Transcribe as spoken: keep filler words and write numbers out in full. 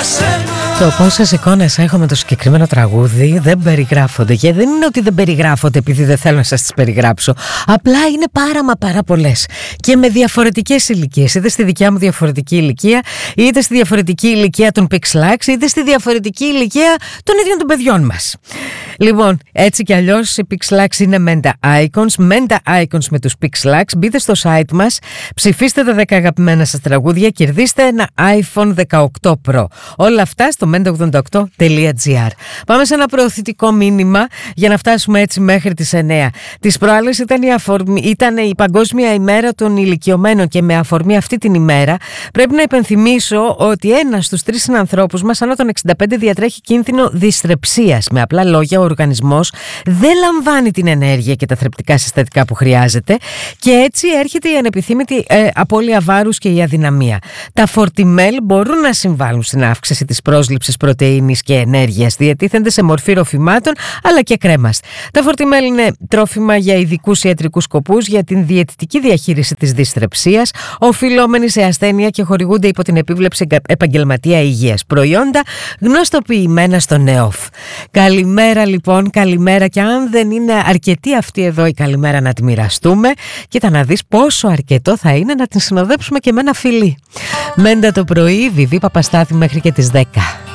Το πόσες εικόνες έχω με το συγκεκριμένο τραγούδι δεν περιγράφονται. Και δεν είναι ότι δεν περιγράφονται επειδή δεν θέλω να σας τις περιγράψω. Απλά είναι πάρα μα πάρα πολλές. Και με διαφορετικές ηλικίες. Είτε στη δικιά μου διαφορετική ηλικία, είτε στη διαφορετική ηλικία των Pixlax, είτε στη διαφορετική ηλικία των ίδιων των παιδιών μας. Λοιπόν, έτσι κι αλλιώς οι Pixlax είναι Menta Icons. Menta Icons με τους Pixlax. Μπείτε στο site μας, ψηφίστε τα δέκα αγαπημένα σας τραγούδια, κερδίστε ένα άιφον δεκαοκτώ Pro. Όλα αυτά στο μέντα ογδόντα οκτώ τελεία τζι άρ. Πάμε σε ένα προωθητικό μήνυμα για να φτάσουμε έτσι μέχρι τις εννιά. Τις προάλλες ήταν η, αφορμή, ήταν η Παγκόσμια ημέρα των ηλικιωμένων και με αφορμή αυτή την ημέρα πρέπει να υπενθυμίσω ότι ένας στους τρεις συνανθρώπους μας άνω των εξήντα πέντε διατρέχει κίνδυνο δυστρεψίας. Με απλά λόγια, ο οργανισμός δεν λαμβάνει την ενέργεια και τα θρεπτικά συστατικά που χρειάζεται και έτσι έρχεται η ανεπιθύμητη ε, απώλεια βάρους και η αδυναμία. Τα φορτιμέλ μπορούν να συμβάλλουν στην αύξηση της πρόσληψης πρωτεΐνης και ενέργειας. Διατίθενται σε μορφή ροφημάτων αλλά και κρέμας. Τα φορτιμέλ είναι τρόφιμα για ειδικούς ιατρικούς σκοπούς για την διαιτητική διαχείριση της δυστρεψίας, οφειλόμενη σε ασθένεια και χορηγούνται υπό την επίβλεψη επαγγελματία υγείας. Προϊόντα γνωστοποιημένα στο ΝΕΟΦ. Καλημέρα λοιπόν, καλημέρα, και αν δεν είναι αρκετή αυτή εδώ η καλημέρα να τη μοιραστούμε, κοίτα να δεις πόσο αρκετό θα είναι να την συνοδέψουμε και με ένα φιλί. Μέντα το πρωί, Βιβί Παπαστάθη μέχρι και τις δέκα.